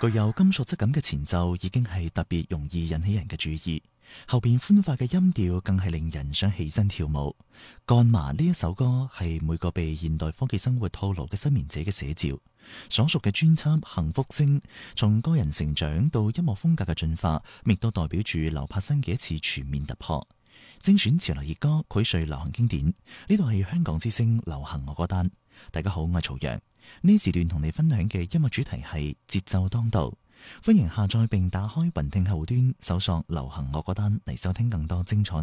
具有金屬質感嘅前奏已經係特別容易引起人嘅注意，後邊歡快嘅音調更係令人想起身跳舞。幹嘛呢一首歌係每個被現代科技生活套路嘅失眠者嘅寫照。所屬嘅專輯《幸福星》從個人成長到音樂風格嘅進化，亦都代表住劉柏辛嘅一次全面突破。精選潮流熱歌，膾萃流行經典。呢度係香港之聲流行我歌單。大家好，我係曹陽。呢時段同你分享嘅音樂主題係節奏當道。歡迎下載並打開雲聽後端，搜索流行我歌單嚟收聽更多精彩。